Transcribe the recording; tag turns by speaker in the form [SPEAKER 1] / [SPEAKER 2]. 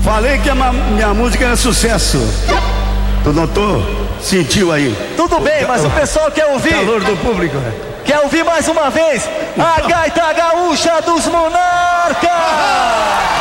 [SPEAKER 1] Falei que minha música era sucesso. Tu notou? Sentiu aí?
[SPEAKER 2] Tudo bem, mas o pessoal quer ouvir.
[SPEAKER 1] Calor do público.
[SPEAKER 2] Quer ouvir mais uma vez? A gaita gaúcha dos Monarcas!